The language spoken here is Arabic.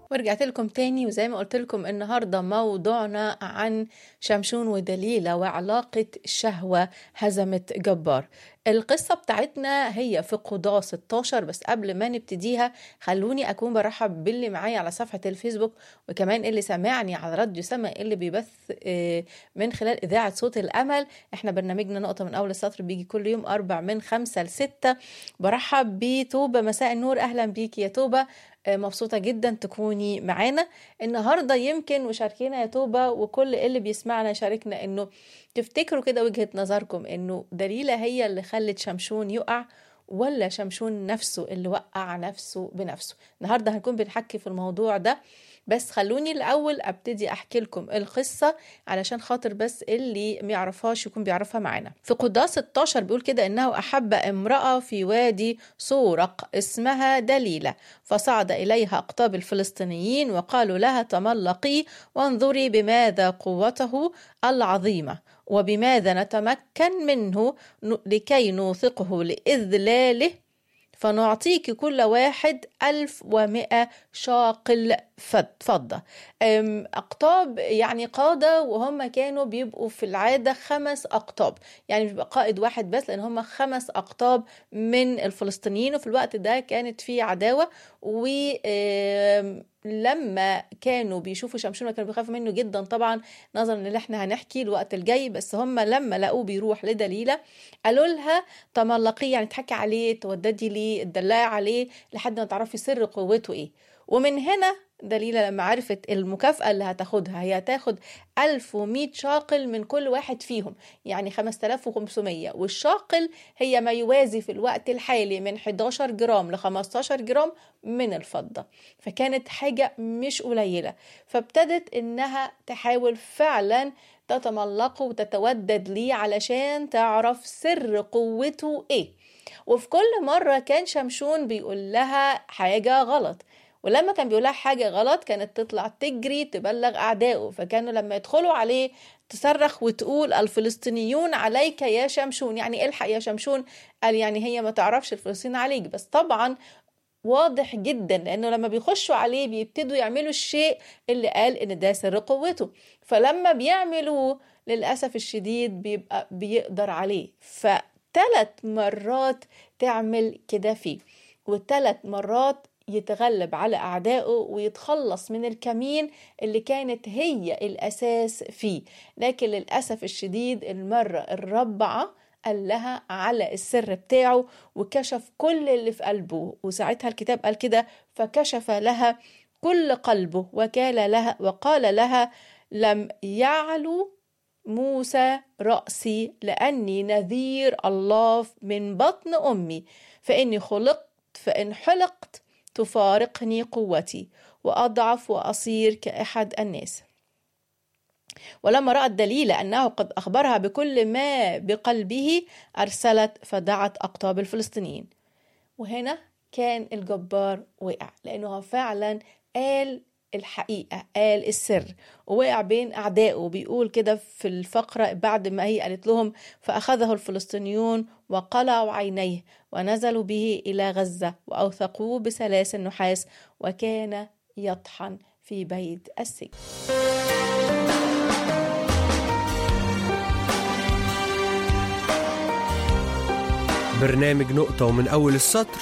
ورجعت لكم تاني، وزي ما قلت لكم النهاردة موضوعنا عن شمشون ودليلة وعلاقة الشهوة هزمت جبار. القصة بتاعتنا هي في قضاة 16. بس قبل ما نبتديها خلوني أكون برحب باللي معايا على صفحة الفيسبوك، وكمان اللي سمعني على راديو سما اللي بيبث من خلال إذاعة صوت الأمل. احنا برنامجنا نقطة من أول السطر بيجي كل يوم 4 من 5 ل 6. برحب بتوبة، مساء النور، أهلا بيك يا توبة، مبسوطة جدا تكوني معانا النهاردة. يمكن وشاركينا يا توبة وكل اللي بيسمعنا شاركنا انه تفتكروا كده وجهة نظركم انه دليلة هي اللي خلت شمشون يقع ولا شمشون نفسه اللي وقع نفسه بنفسه. النهاردة هنكون بنحكي في الموضوع ده، بس خلوني الأول أبتدي أحكي لكم القصة علشان خاطر بس اللي ما يعرفهاش يكون بيعرفها معانا. في قضاة 16 بيقول كده إنه أحب امرأة في وادي صورق اسمها دليلة، فصعد إليها أقطاب الفلسطينيين وقالوا لها تملقي وانظري بماذا قوته العظيمة وبماذا نتمكن منه لكي نوثقه لإذلاله، فنعطيك كل واحد 1100 شاقل فضة. أقطاب يعني قادة، وهم كانوا بيبقوا في العادة 5 أقطاب، يعني مش بيبقى قائد واحد بس، لأن هم 5 أقطاب من الفلسطينيين. وفي الوقت ده كانت في عداوة، ولما كانوا بيشوفوا شمشون كانوا بيخافوا منه جدا طبعا، نظرا اللي احنا هنحكي الوقت الجاي. بس هم لما لقوه بيروح لدليلة قالوا لها تملقي، يعني تحكي عليه، توددي ليه، تدلعي عليه لحد ما تعرفي سر قوته ايه. ومن هنا دليلة لما عرفت المكافأة اللي هتاخدها، هي هتاخد 1100 شاقل من كل واحد فيهم، يعني 5500. والشاقل هي ما يوازي في الوقت الحالي من 11 جرام ل 15 جرام من الفضة، فكانت حاجة مش قليلة. فابتدت انها تحاول فعلا تتملقه وتتودد ليه علشان تعرف سر قوته ايه. وفي كل مرة كان شمشون بيقول لها حاجة غلط، ولما كان بيقول لها حاجة غلط كانت تطلع تجري تبلغ أعدائه، فكانوا لما يدخلوا عليه تصرخ وتقول الفلسطينيون عليك يا شمشون، يعني الحق يا شمشون. قال يعني هي ما تعرفش الفلسطين عليك، بس طبعا واضح جدا لأنه لما بيخشوا عليه بيبتدوا يعملوا الشيء اللي قال إن ده سر قوته، فلما بيعملوه للأسف الشديد بيبقى بيقدر عليه. ف3 مرات تعمل كده فيه، و3 مرات يتغلب على أعدائه ويتخلص من الكمين اللي كانت هي الأساس فيه. لكن للأسف الشديد المرة الرابعة قال لها على السر بتاعه وكشف كل اللي في قلبه، وساعتها الكتاب قال كده فكشف لها كل قلبه وقال لها لم يعلو موسى رأسي لأني نذير الله من بطن أمي، فإن حلقت تفارقني قوتي وأضعف وأصير كأحد الناس. ولما رأت دليلة أنه قد أخبرها بكل ما بقلبه أرسلت فدعت أقطاب الفلسطينيين. وهنا كان الجبار وقع، لأنه فعلا قال الحقيقة، قال السر، ووقع بين أعدائه. بيقول كده في الفقرة بعد ما هي قالت لهم فأخذه الفلسطينيون وقلعوا عينيه ونزلوا به إلى غزة وأوثقوه بسلاسل نحاس وكان يطحن في بيت السجن. برنامج نقطة ومن أول السطر